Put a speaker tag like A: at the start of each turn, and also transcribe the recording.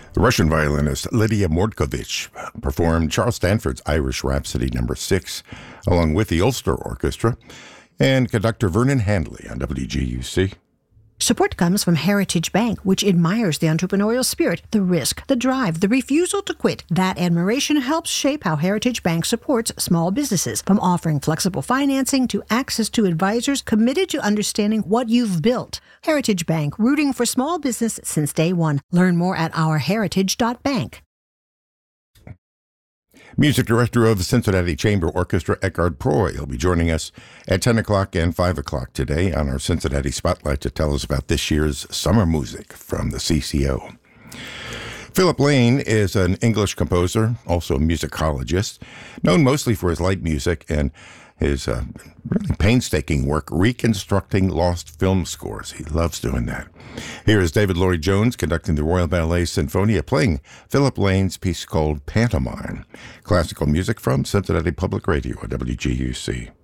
A: The Russian violinist Lydia Mordkovich performed Charles Stanford's Irish Rhapsody No. 6, along with the Ulster Orchestra, and conductor Vernon Handley on WGUC.
B: Support comes from Heritage Bank, which admires the entrepreneurial spirit, the risk, the drive, the refusal to quit. That admiration helps shape how Heritage Bank supports small businesses, from offering flexible financing to access to advisors committed to understanding what you've built. Heritage Bank, rooting for small business since day one. Learn more at ourheritage.bank.
A: Music director of the Cincinnati Chamber Orchestra, Eckhard Proy, will be joining us at 10 o'clock and 5 o'clock today on our Cincinnati Spotlight to tell us about this year's summer music from the CCO. Philip Lane is an English composer, also a musicologist, known mostly for his light music and his really painstaking work reconstructing lost film scores. He loves doing that. Here is David Lloyd-Jones conducting the Royal Ballet Sinfonia, playing Philip Lane's piece called Pantomime. Classical music from Cincinnati Public Radio at WGUC.